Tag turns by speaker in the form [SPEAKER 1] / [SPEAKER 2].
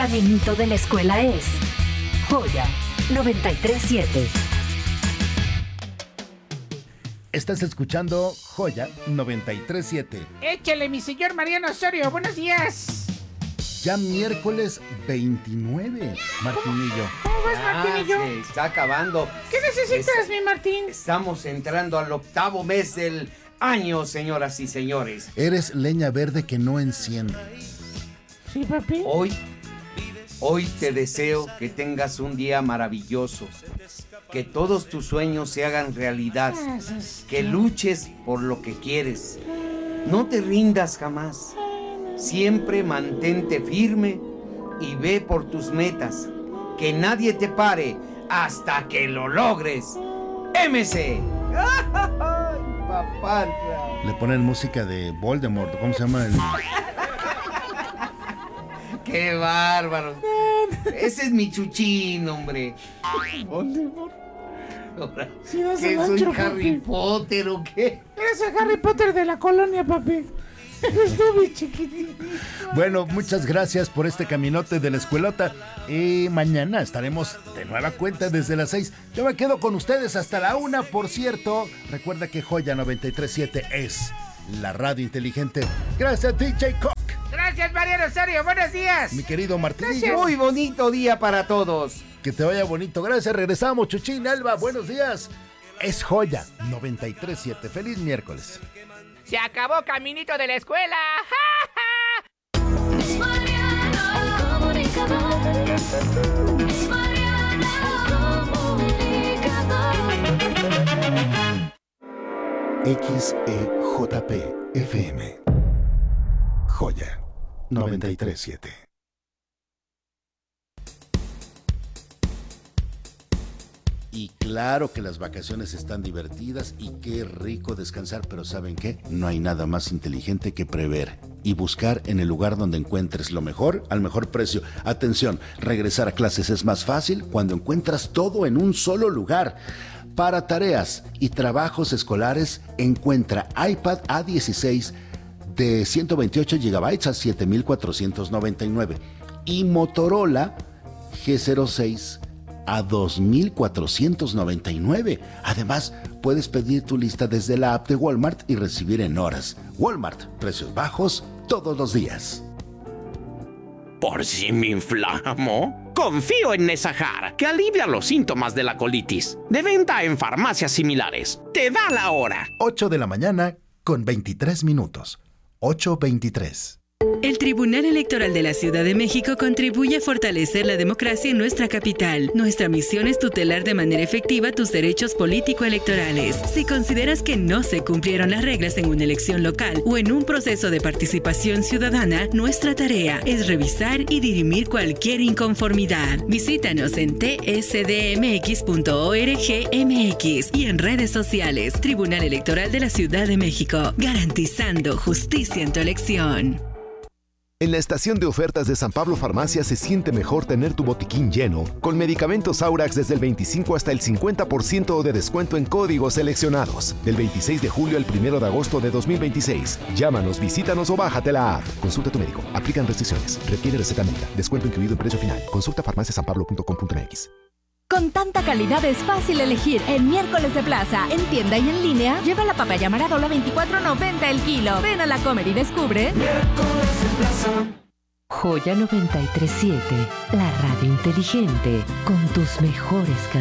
[SPEAKER 1] caminito de la escuela es Joya 93.7.
[SPEAKER 2] Estás escuchando Joya 93.7.
[SPEAKER 3] Échale, mi señor Mariano Osorio. Buenos días.
[SPEAKER 2] Ya miércoles 29, Martinillo.
[SPEAKER 3] ¿Cómo vas, Martinillo?
[SPEAKER 4] Se está acabando.
[SPEAKER 3] ¿Qué necesitas, mi Martín?
[SPEAKER 4] Estamos entrando al 8º mes del año, señoras y señores.
[SPEAKER 2] Eres leña verde que no enciende.
[SPEAKER 3] Sí, papi.
[SPEAKER 4] Hoy te deseo que tengas un día maravilloso. Que todos tus sueños se hagan realidad. Que luches por lo que quieres. No te rindas jamás. Siempre mantente firme y ve por tus metas. Que nadie te pare hasta que lo logres. ¡MC! ¡Ay, papá!
[SPEAKER 2] Le ponen música de Voldemort. ¿Cómo se llama el...?
[SPEAKER 4] ¡Qué bárbaro! Ese es mi chuchín, hombre.
[SPEAKER 3] Voldemort. Sí,
[SPEAKER 4] ¿Qué soy Harry Potter o qué?
[SPEAKER 3] Eres el Harry Potter de la colonia, papi. Eres tú, mi chiquitín.
[SPEAKER 2] Bueno, muchas gracias por este caminote de la escuelota. Y mañana estaremos de nueva cuenta desde las 6. Yo me quedo con ustedes hasta la 1, por cierto. Recuerda que Joya 93.7 es la radio inteligente. Gracias, DJ Cook.
[SPEAKER 3] Gracias, Mariano Osorio. Buenos días.
[SPEAKER 2] Mi querido Martinillo.
[SPEAKER 4] Muy bonito día para todos.
[SPEAKER 2] Que te vaya bonito. Gracias, regresamos. Chuchín, Alba, buenos días. Es Joya 93.7. Feliz miércoles.
[SPEAKER 3] Se acabó caminito de la escuela.
[SPEAKER 5] Es Mariano Comunicador. Es Mariano Comunicador.
[SPEAKER 6] XEJP FM. Joya 93.7.
[SPEAKER 2] Y claro que las vacaciones están divertidas y qué rico descansar, pero ¿saben qué? No hay nada más inteligente que prever y buscar en el lugar donde encuentres lo mejor al mejor precio. Atención, regresar a clases es más fácil cuando encuentras todo en un solo lugar. Para tareas y trabajos escolares, encuentra iPad A16 de 128 GB a 7,499 y Motorola G06 a 2,499. Además, puedes pedir tu lista desde la app de Walmart y recibir en horas. Walmart, precios bajos todos los días.
[SPEAKER 7] ¿Por si me inflamo? Confío en Nesajar, que alivia los síntomas de la colitis. De venta en farmacias similares. Te da la hora.
[SPEAKER 6] 8 de la mañana con 23 minutos. 8:23.
[SPEAKER 8] El Tribunal Electoral de la Ciudad de México contribuye a fortalecer la democracia en nuestra capital. Nuestra misión es tutelar de manera efectiva tus derechos político-electorales. Si consideras que no se cumplieron las reglas en una elección local o en un proceso de participación ciudadana, nuestra tarea es revisar y dirimir cualquier inconformidad. Visítanos en tsdmx.org.mx y en redes sociales. Tribunal Electoral de la Ciudad de México, garantizando justicia en tu elección.
[SPEAKER 9] En la estación de ofertas de San Pablo Farmacia se siente mejor tener tu botiquín lleno, con medicamentos Aurax desde el 25 hasta el 50% de descuento en códigos seleccionados. Del 26 de julio al 1 de agosto de 2026. Llámanos, visítanos o bájate la app. Consulta a tu médico. Aplican restricciones. Requiere receta médica. Descuento incluido en precio final. Consulta farmaciasanpablo.com.mx.
[SPEAKER 10] Con tanta calidad es fácil elegir en Miércoles de Plaza. En tienda y en línea, lleva la papaya Maradola 24.90 el kilo. Ven a la Comer y descubre Miércoles de Plaza.
[SPEAKER 1] Joya 93.7, la radio inteligente con tus mejores canciones.